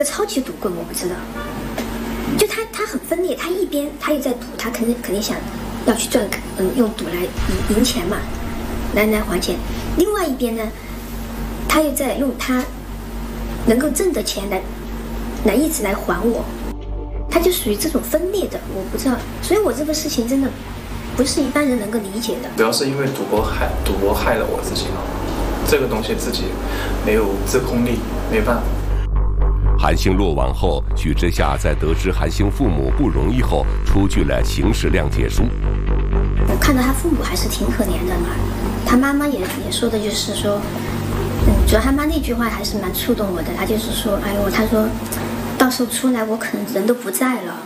超级赌棍，我不知道。就他很分裂，他一边他又在赌，他肯定想要去赚，用赌来赢钱嘛，来还钱。另外一边呢，他又在用他能够挣的钱来一直来还我，他就属于这种分裂的，我不知道。所以我这个事情真的不是一般人能够理解的。 主要是因为赌博害了我自己了，这个东西自己没有自控力，没办法。 韩星落网后，许之夏在得知韩星父母不容易后，出具了刑事谅解书。 我看到他父母还是挺可怜的嘛，他妈妈也说的就是说，主要他妈那句话还是蛮触动我的，他就是说，哎呦，他说，到时候出来我可能人都不在了。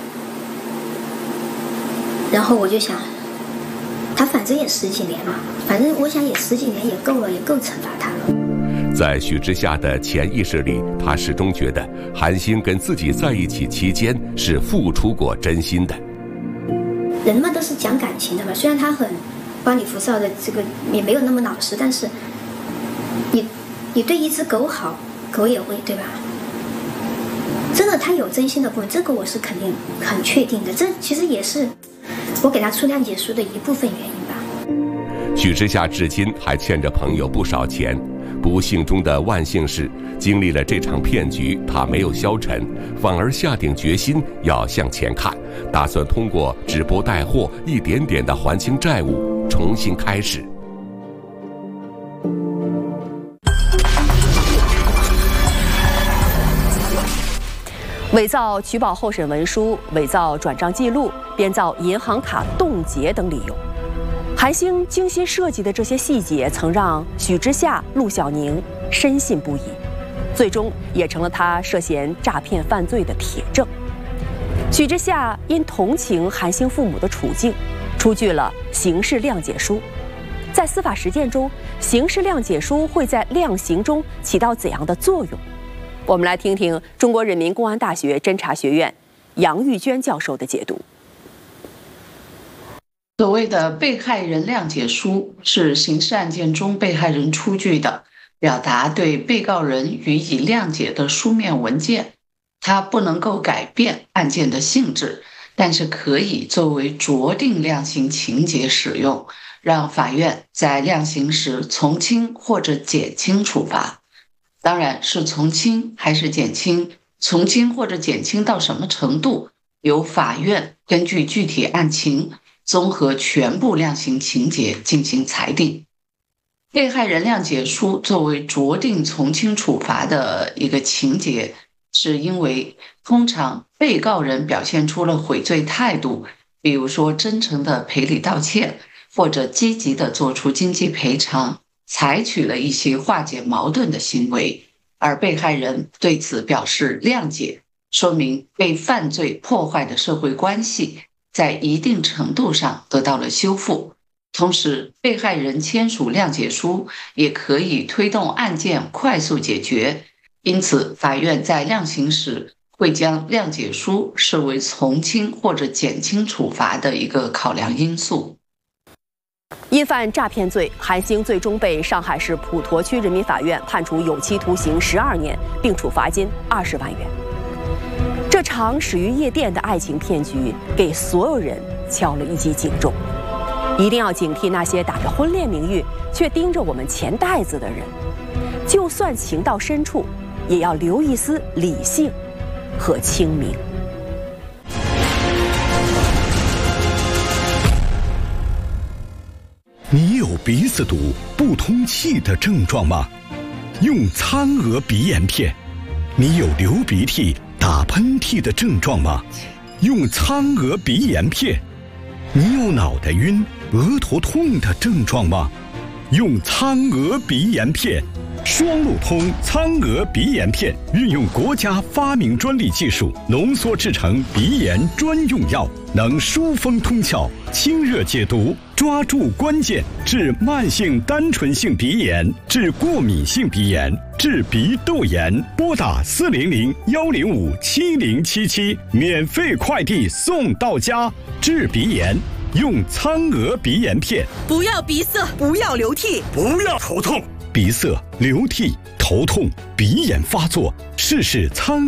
然后我就想，他反正也10几年了，反正我想也10几年也够了，也够惩罚他了。 在许之夏的潜意识里，他始终觉得韩星跟自己在一起期间是付出过真心的。 人嘛都是讲感情的嘛，虽然他很花里胡哨的，这个也没有那么老实，但是你对一只狗好，狗也会，对吧？真的他有真心的部分，这个我是肯定很确定的，这其实也是我给他出谅解书的一部分原因吧。 许之夏至今还欠着朋友不少钱。不幸中的万幸是，经历了这场骗局，他没有消沉，反而下定决心要向前看，打算通过直播带货，一点点地还清债务，重新开始。 伪造取保候审文书、伪造转账记录、编造银行卡冻结等理由。韩星精心设计的这些细节，曾让许之夏、陆小宁深信不疑，最终也成了他涉嫌诈骗犯罪的铁证。许之夏因同情韩星父母的处境，出具了刑事谅解书。在司法实践中，刑事谅解书会在量刑中起到怎样的作用？我们来听听中国人民公安大学侦查学院杨玉娟教授的解读。 所谓的被害人谅解书是刑事案件中被害人出具的，表达对被告人予以谅解的书面文件。它不能够改变案件的性质，但是可以作为酌定量刑情节使用，让法院在量刑时从轻或者减轻处罚。当然是从轻还是减轻，从轻或者减轻到什么程度，由法院根据具体案情综合全部量刑情节进行裁定。被害人谅解书作为酌定从轻处罚的一个情节，是因为通常被告人表现出了悔罪态度，比如说真诚的赔礼道歉，或者积极的做出经济赔偿，采取了一些化解矛盾的行为，而被害人对此表示谅解，说明被犯罪破坏的社会关系在一定程度上得到了修复。同时，被害人签署谅解书也可以推动案件快速解决，因此法院在量刑时会将谅解书视为从轻或者减轻处罚的一个考量因素。 因犯诈骗罪，韩星最终被上海市普陀区人民法院判处有期徒刑12年，并处罚金20万元。这场始于夜店的爱情骗局，给所有人敲了一记警钟。一定要警惕那些打着婚恋名誉却盯着我们钱袋子的人，就算情到深处，也要留一丝理性和清明。 你有鼻子堵、不通气的症状吗？用苍娥鼻炎片。你有流鼻涕、打喷嚏的症状吗？用苍娥鼻炎片。你有脑袋晕、额头痛的症状吗？用苍娥鼻炎片。双路通苍娥鼻炎片运用国家发明专利技术浓缩制成鼻炎专用药，能疏风通窍、清热解毒，抓住关键，治慢性单纯性鼻炎，治过敏性鼻炎，治鼻窦炎。拨打400-105-7077，免费快递送到家。治鼻炎用苍娥鼻炎片。 不要鼻塞，不要流涕， 不要头痛。鼻塞、流涕、头痛、鼻炎发作，试试苍